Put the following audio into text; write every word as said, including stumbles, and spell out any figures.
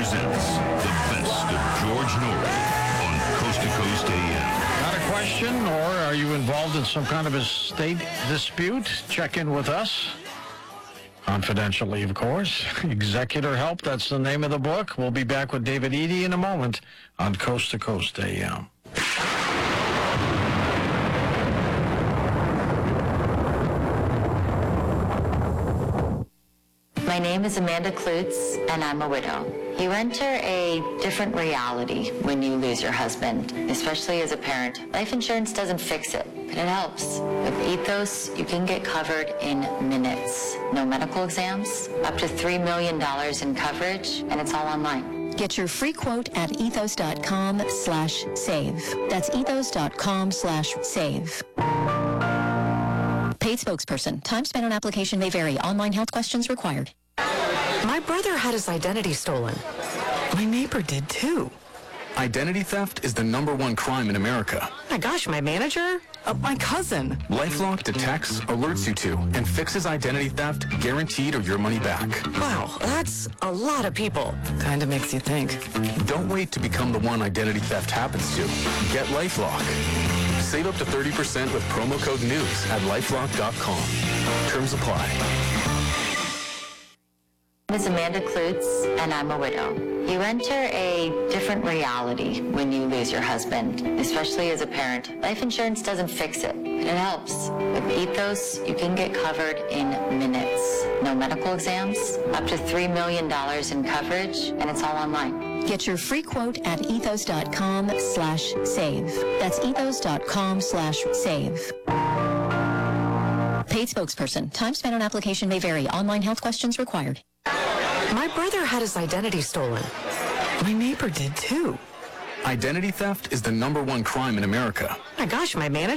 presents the best of George Noory on Coast to Coast A M. Got a question, or are you involved in some kind of estate dispute? Check in with us. Confidentially, of course. Executor Help, that's the name of the book. We'll be back with David Eady in a moment on Coast to Coast A M. My name is Amanda Klutz, and I'm a widow. You enter a different reality when you lose your husband, especially as a parent. Life insurance doesn't fix it, but it helps. With Ethos, you can get covered in minutes. No medical exams, up to three million dollars in coverage, and it's all online. Get your free quote at ethos.com slash save. That's ethos.com slash save. Paid spokesperson. Time spent on application may vary. Online health questions required. My brother had his identity stolen. My neighbor did too. Identity theft is the number one crime in America. My gosh, my manager? Uh, my cousin. LifeLock detects, alerts you to, and fixes identity theft, guaranteed or your money back. Wow, that's a lot of people. Kinda makes you think. Don't wait to become the one identity theft happens to. Get LifeLock. Save up to thirty percent with promo code NEWS at lifelock dot com. Terms apply. My name is Amanda Klutz, and I'm a widow. You enter a different reality when you lose your husband, especially as a parent. Life insurance doesn't fix it, but it helps. With Ethos, you can get covered in minutes. No medical exams, up to three million dollars in coverage, and it's all online. Get your free quote at ethos.com slash save. That's ethos.com slash save. Paid spokesperson. Time spent on application may vary. Online health questions required. My brother had his identity stolen. My neighbor did too. Identity theft is the number one crime in America. My gosh, my manager?